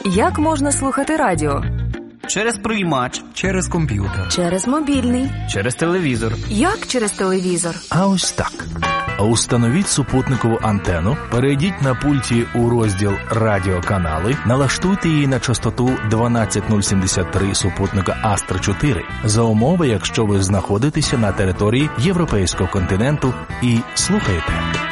Як можна слухати радіо? Через приймач. Через комп'ютер. Через мобільний. Через телевізор. Як через телевізор? А ось так. Установіть супутникову антенну, перейдіть на пульті у розділ «Радіоканали», налаштуйте її на частоту 12073 супутника Астра-4 за умови, якщо ви знаходитеся на території Європейського континенту і слухаєте.